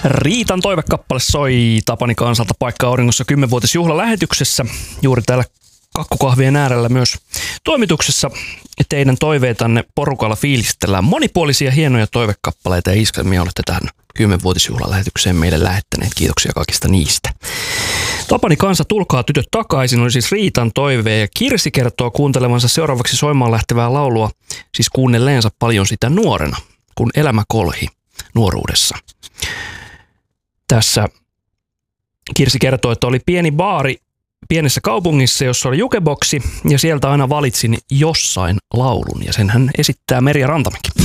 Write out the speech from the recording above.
Riitan toivekappale soi Tapani Kansalta Paikka Auringossa 10-vuotisjuhlalähetyksessä. Juuri täällä kakkukahvien äärellä myös toimituksessa teidän toiveitanne porukalla fiilistellään. Monipuolisia hienoja toivekappaleita ja iskelmiä olette tähän 10-vuotisjuhlalähetykseen meille lähettäneet. Kiitoksia kaikista niistä. Tapani Kansa, tulkaa tytöt takaisin, oli siis Riitan toive, ja Kirsi kertoo kuuntelevansa seuraavaksi soimaan lähtevää laulua, siis kuunnelleensa paljon sitä nuorena, kun elämä kolhi nuoruudessa. Tässä Kirsi kertoo, että oli pieni baari pienessä kaupungissa, jossa oli jukeboksi, ja sieltä aina valitsin jossain laulun, ja sen hän esittää Merja Rantamäki.